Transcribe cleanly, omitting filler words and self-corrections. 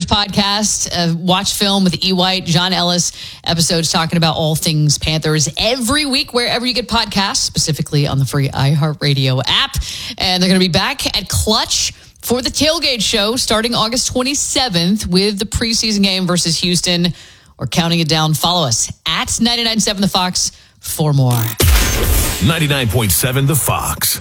podcast, Watch Film with E. White, John Ellis, episodes talking about all things Panthers every week, wherever you get podcasts, specifically on the free iHeartRadio app. And they're going to be back at Clutch for the Tailgate Show starting August 27th with the preseason game versus Houston. We're counting it down. Follow us at 99.7 The Fox for more. 99.7 The Fox.